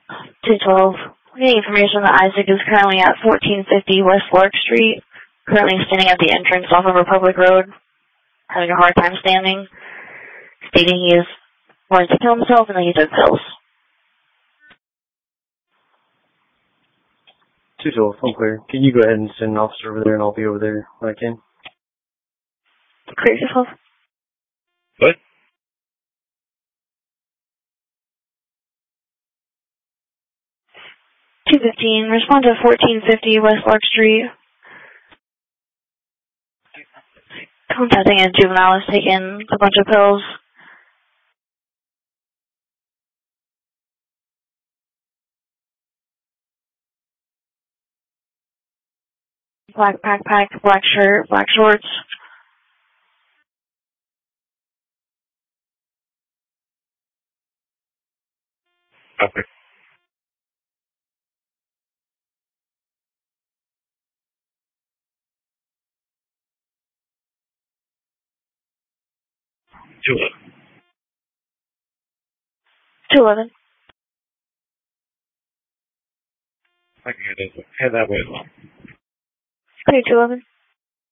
212. We need information that Isaac is currently at 1450 West Lark Street, currently standing at the entrance off of Republic Road, having a hard time standing, stating he is wanting to kill himself and that he took pills. 212, I'm clear. Can you go ahead and send an officer over there and I'll be over there when I can? Clear yourself. What? $215. Respond to 1450 West Lark Street. Contacting a juvenile has taken a bunch of pills. Black backpack, black shirt, black shorts. Okay. $211. 211. I can head that way as well. Clear 211.